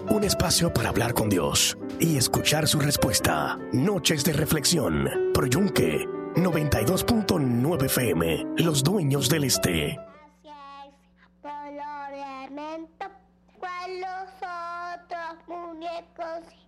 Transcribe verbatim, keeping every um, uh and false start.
Un espacio para hablar con Dios y escuchar su respuesta. Noches de reflexión. Por Yunque noventa y dos punto nueve F M. Los dueños del este. Gracias por los elementos. ¿Cuál los otros muñecos?